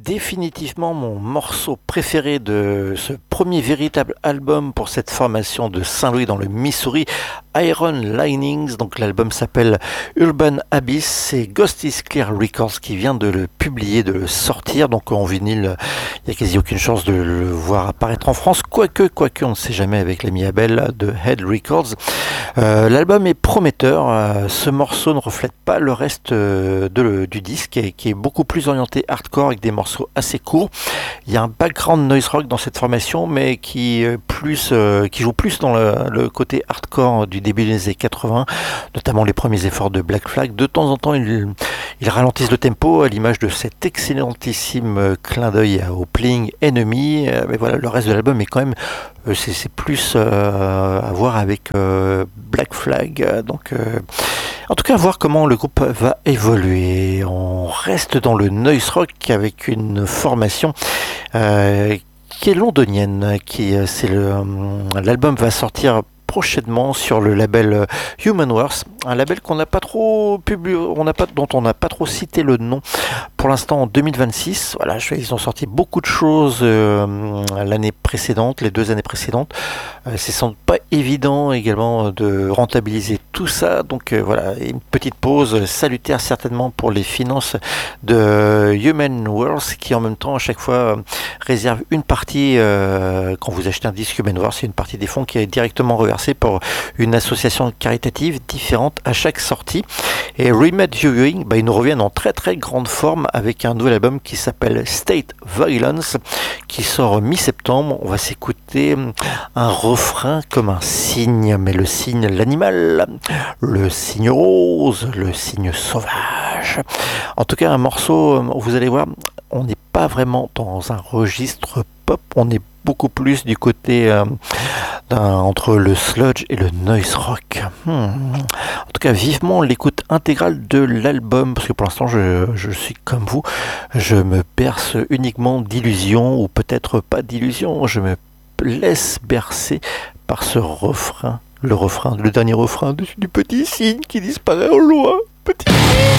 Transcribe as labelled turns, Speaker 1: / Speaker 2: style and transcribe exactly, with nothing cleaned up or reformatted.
Speaker 1: définitivement mon morceau préféré de ce premier véritable album pour cette formation de Saint-Louis dans le Missouri, Iron Linings. Donc l'album s'appelle Urban Abyss. C'est Ghost is Clear Records qui vient de le publier, de le sortir. Donc en vinyle, il n'y a quasi aucune chance de le voir apparaître en France. Quoique, quoique, on ne sait jamais avec l'ami Abel de Head Records. Euh, l'album est prometteur. Euh, ce morceau ne reflète pas le reste euh, de, du disque qui est, qui est beaucoup plus orienté hardcore avec des morceaux assez courts. Il y a un background noise rock dans cette formation, mais qui, plus, euh, qui joue plus dans le, le côté hardcore du début des années quatre-vingts, notamment les premiers efforts de Black Flag. De temps en temps, ils, ils ralentissent le tempo à l'image de cet excellentissime clin d'œil au Playing Enemy. Mais voilà, le reste de l'album est quand même, euh, c'est, c'est plus euh, à voir avec euh, Black Flag. Donc, euh, en tout cas, voir comment le groupe va évoluer. On reste dans le noise rock avec une formation euh, qui est londonienne. Qui, c'est le, l'album va sortir prochainement sur le label Human Worth, un label qu'on n'a pas trop publié, on n'a pas, dont on n'a pas trop cité le nom pour l'instant en deux mille vingt-six. Voilà, je, ils ont sorti beaucoup de choses euh, l'année précédente, les deux années précédentes. Euh, c'est sans doute pas évident également de rentabiliser tout ça, donc euh, voilà, une petite pause salutaire certainement pour les finances de Human Worth qui en même temps à chaque fois euh, réserve une partie, euh, quand vous achetez un disque Human Worth, c'est une partie des fonds qui est directement reversée pour une association caritative différente à chaque sortie. Et Remade Viewing, bah, ils nous reviennent en très très grande forme avec un nouvel album qui s'appelle State Violence qui sort mi-septembre. On va s'écouter un refrain comme un cygne, mais le cygne, l'animal, le cygne rose, le cygne sauvage. En tout cas, un morceau, vous allez voir, on n'est pas vraiment dans un registre pop, on est beaucoup plus du côté euh, entre le sludge et le noise rock. Hmm. En tout cas, vivement l'écoute intégrale de l'album, parce que pour l'instant, je, je suis comme vous, je me berce uniquement d'illusions, ou peut-être pas d'illusions, je me laisse bercer par ce refrain, le refrain, le dernier refrain du, du petit cygne qui disparaît au loin. Petit